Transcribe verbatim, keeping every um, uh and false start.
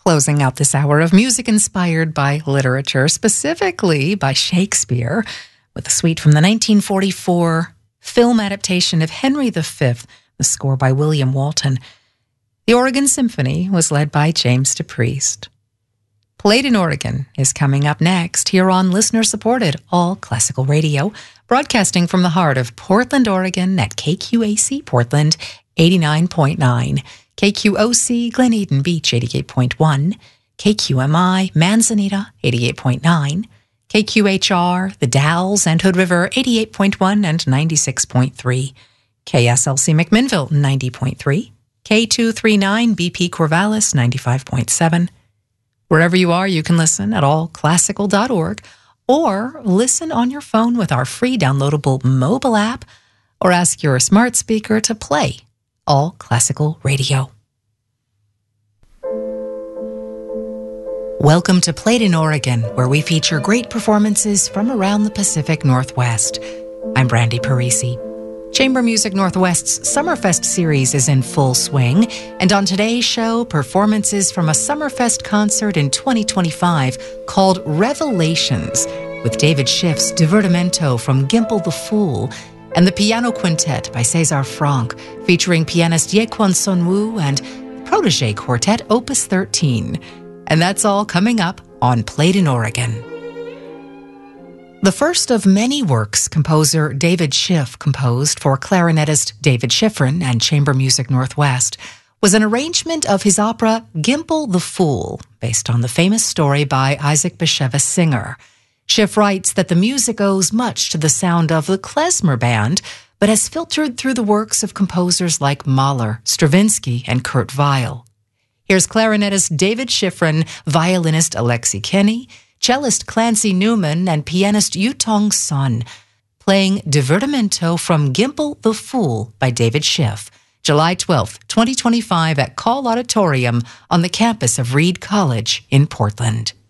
Closing out this hour of music inspired by literature, specifically by Shakespeare, with a suite from the nineteen forty-four film adaptation of Henry the Fifth, the score by William Walton. The Oregon Symphony was led by James DePriest. Played in Oregon is coming up next here on listener-supported All Classical Radio, broadcasting from the heart of Portland, Oregon at K Q A C Portland eighty-nine point nine, K Q O C Glen Eden Beach eighty-eight point one, K Q M I Manzanita eighty-eight point nine, K Q H R The Dalles and Hood River eighty-eight point one and ninety-six point three, K S L C McMinnville ninety point three, K two thirty-nine B P Corvallis ninety-five point seven. Wherever you are, you can listen at all classical dot org or listen on your phone with our free downloadable mobile app, or ask your smart speaker to play All Classical Radio. Welcome to Played in Oregon, where we feature great performances from around the Pacific Northwest. I'm Brandy Parisi. Chamber Music Northwest's Summerfest series is in full swing, and on today's show, performances from a Summerfest concert in twenty twenty-five called Revelations, with David Schiff's Divertimento from Gimple the Fool, and the Piano Quintet by César Franck, featuring pianist Yekwon Sonwoo and Protégé Quartet Opus thirteen. And that's all coming up on Played in Oregon. The first of many works composer David Schiff composed for clarinetist David Schifrin and Chamber Music Northwest was an arrangement of his opera Gimple the Fool, based on the famous story by Isaac Bashevis Singer. Schiff writes that the music owes much to the sound of the klezmer band, but has filtered through the works of composers like Mahler, Stravinsky, and Kurt Weill. Here's clarinetist David Schifrin, violinist Alexi Kenny, cellist Clancy Newman, and pianist Yutong Sun, playing Divertimento from Gimple the Fool by David Schiff, July twelfth, twenty twenty-five at Call Auditorium on the campus of Reed College in Portland.